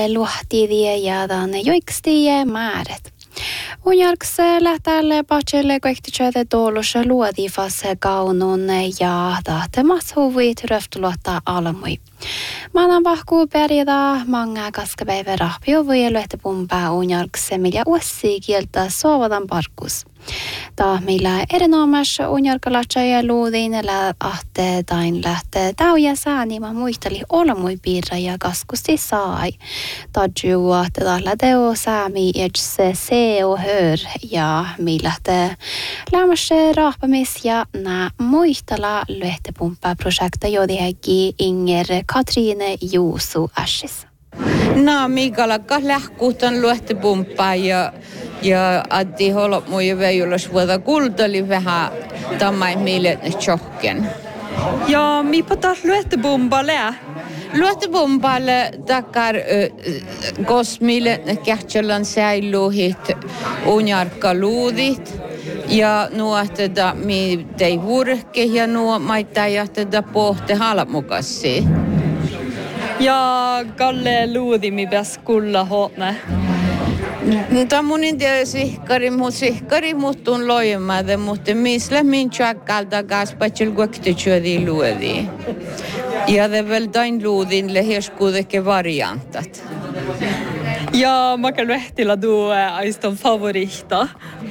luhtiidiä ja tänne joikstiä määrät. Unjarks lähtäälle patselle koektityötä tuolussa luodifassa kaunun ja tahtemassa huvit röftulottaa almui. Maanan vahkuu perjata manga kaskapäivä rahpiovui ja lyhtäpumpaa unjarks millä uussi kieltä suovatan parkus. Millä erinomaisessa unjarkalatsa ja luudinellä ahte tain lähtee täyjä säänimä muisteli olmui piirra ja kaskusti sai. Tadjua tällä teo säämi etse seo hör ja millä te lämmässä rahpamis ja nää muistella lyhtäpumppaa projekta jodihäki Inger Katriine Juusu Assis. No, Miikalakas lähkuutan lyhtäpumppaa ja addi holop muja veijulas vuoda kultali vähän tammai miilet tjohken. Ja mi patas lyhtäpumpalle? Lyhtäpumpalle takar kosmilet kähtsällän säiluhit unjarkka luudit. Ja nuohteda mi tei vurke ja nuo maittaa jahteda pohte halapmukassi. Ja Kalle luudi mi bäs kulla hotne. Tämä mun tiedä sihkari muuttuun loimaade, mutta misle min tjäkkalta kaspatsil kuektityödi luodi. Ja det väl tain luudin lehieskuudeke variantat. Ja maka luhtila duo aiston favorita.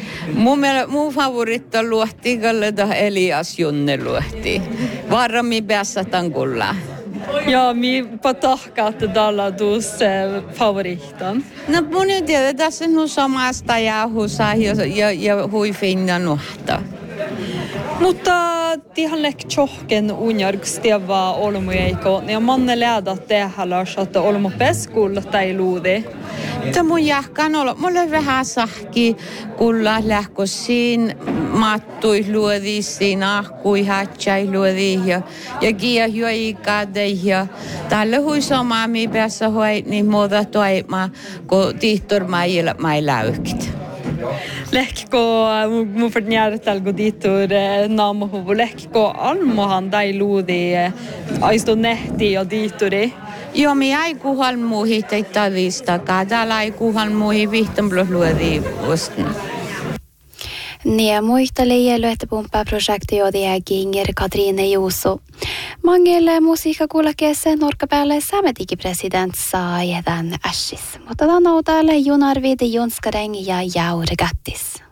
Mun favoritta luohti kalleda Elias Junne luohti. Varmi päässä tankulla. Ja mi patahkaat dalla dus favoritan. No mun tiedä tässä nu samasta jauhusa ja hui finna nuhta. Mutta tihanlek tjohken unjargsteva olmujeiko ja manne lädat tehalas että olmu peskulla tai luudi. Tämä mun jahkan olla. Mulla vähän sahki kulla lähkosiin mattui luodi siinä ahkui hatsai luodi ja kia juoikade ja tälle hui somami päässä hoit niin muuta toima kun tihtor mai läykit. Lehkiko mun förnjärtal goditur namohuvu lehkiko almohan tai luudi aisto nehti ja diituri. Joo, mi aikuhan muihin teitä listakaa. Täällä aikuhan muihin vihtamblus luodi vastun. Niin muisteli lyhtäpumppaa-projekti jodihäki Inger Katriine Juusu. Mangelle musiikkakuulakkeessa norkkapäälle Saametikin president sai tämän Assis. Mutta tämän outaalle Junarvidi Junskareng ja Jauri Gattis.